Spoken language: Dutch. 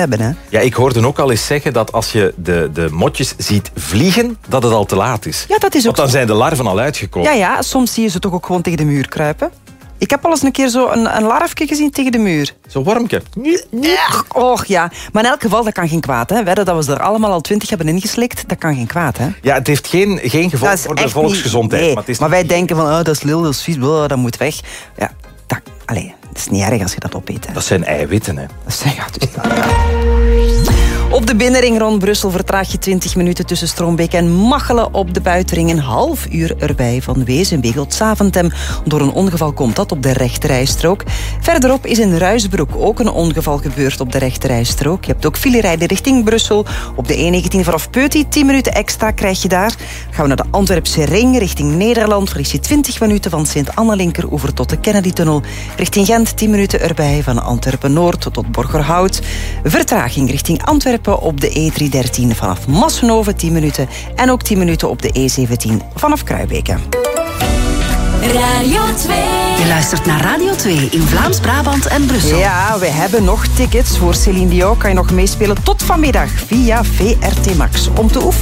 hebben. Hè? Ja, ik hoorde ook al eens zeggen dat als je de motjes ziet vliegen, dat het al te laat is. Ja, dat is ook Want dan zo. zijn de larven al uitgekomen. Ja, soms zie je ze toch ook gewoon tegen de muur kruipen. Ik heb al eens een keer zo een larfje gezien tegen de muur. Zo'n wormke. Och ja, maar in elk geval, dat kan geen kwaad. Hè. Wedden dat we er allemaal al 20 hebben ingeslikt, dat kan geen kwaad. Hè. Ja, het heeft geen gevolg voor de volksgezondheid. Nee, Maar, het is maar wij denken van, dat is lil, dat is vies, dat moet weg. Ja, dat is niet erg als je dat opeet. Hè. Dat zijn eiwitten, hè. Op de binnenring rond Brussel vertraag je 20 minuten tussen Stroombeek en Machelen. Op de buitenring een half uur erbij van Wezenbeek tot Zaventem. Door een ongeval komt dat op de rechterrijstrook. Verderop is in Ruisbroek ook een ongeval gebeurd op de rechterrijstrook. Je hebt ook filerijden richting Brussel. Op de E19 vanaf Peuty, 10 minuten extra krijg je daar. Gaan we naar de Antwerpse ring richting Nederland. Verlies je 20 minuten van Sint-Anne-Linkeroever tot de Kennedy-tunnel. Richting Gent 10 minuten erbij van Antwerpen-Noord tot Borgerhout. Vertraging richting Antwerpen op de E313 vanaf Massenhoven 10 minuten. En ook 10 minuten op de E17 vanaf Kruibeke. Radio 2. Je luistert naar Radio 2 in Vlaams-Brabant en Brussel. Ja, we hebben nog tickets voor Céline Dion. Kan je nog meespelen tot vanmiddag via VRT Max. Om te oefenen